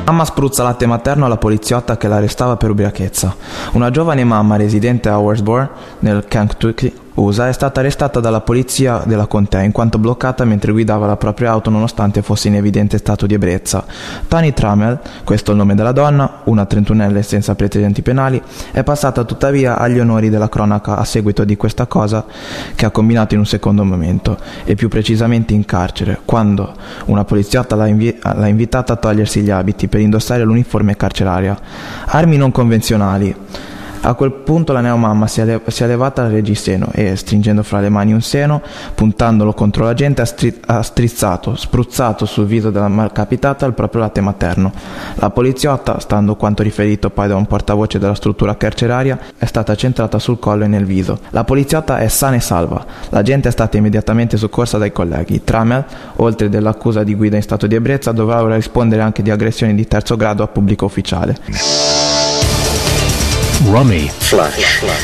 Mamma spruzza latte materno alla poliziotta che l'arrestava per ubriachezza. Una giovane mamma residente a Warrensburg, nel Kentucky, USA, è stata arrestata dalla polizia della contea in quanto bloccata mentre guidava la propria auto nonostante fosse in evidente stato di ebbrezza. Tani Trammell, questo è il nome della donna, una 31enne senza precedenti penali, è passata tuttavia agli onori della cronaca a seguito di questa cosa che ha combinato in un secondo momento, e più precisamente in carcere, quando una poliziotta l'ha invitata a togliersi gli abiti per indossare l'uniforme carceraria. Armi non convenzionali. A quel punto la neomamma si è levata dal reggiseno e, stringendo fra le mani un seno, puntandolo contro la gente, ha spruzzato sul viso della malcapitata il proprio latte materno. La poliziotta, stando quanto riferito poi da un portavoce della struttura carceraria, è stata centrata sul collo e nel viso. La poliziotta è sana e salva. La gente è stata immediatamente soccorsa dai colleghi. Trammell, oltre dell'accusa di guida in stato di ebbrezza, dovrà ora rispondere anche di aggressioni di terzo grado a pubblico ufficiale. Rummy Flash.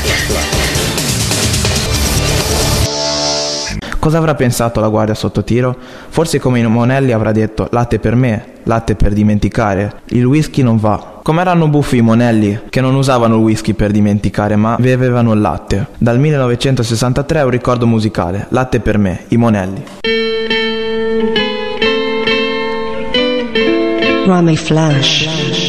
Cosa avrà pensato la guardia sotto tiro? Forse come in Monelli avrà detto: latte per me, latte per dimenticare, il whisky non va. Come erano buffi i Monelli, che non usavano il whisky per dimenticare ma bevevano il latte. Dal 1963 è un ricordo musicale: latte per me, i Monelli. Rummy Flash.